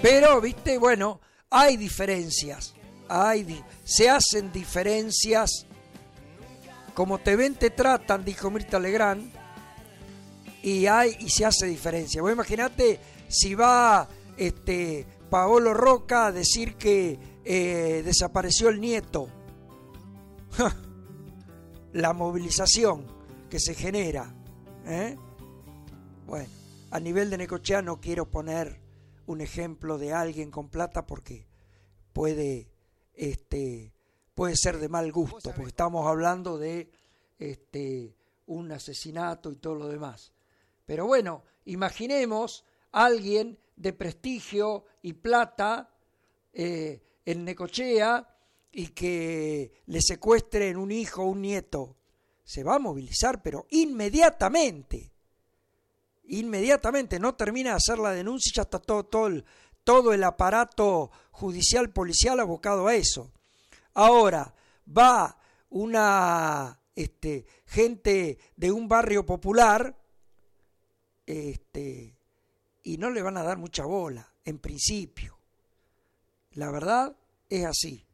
Pero, viste, bueno, hay diferencias, se hacen diferencias, como te ven te tratan, dijo Mirta Legrand, y se hace diferencia. Vos imaginate si va Paolo Roca a decir que desapareció el nieto. La movilización que se genera. Bueno, a nivel de Necochea no quiero poner un ejemplo de alguien con plata porque puede ser de mal gusto, porque estamos hablando de un asesinato y todo lo demás. Pero bueno, imaginemos a alguien de prestigio y plata en Necochea y que le secuestren un hijo o un nieto. Se va a movilizar, pero inmediatamente, no termina de hacer la denuncia y ya está todo el aparato judicial, policial abocado a eso. Ahora, va una gente de un barrio popular y no le van a dar mucha bola, en principio. La verdad es así.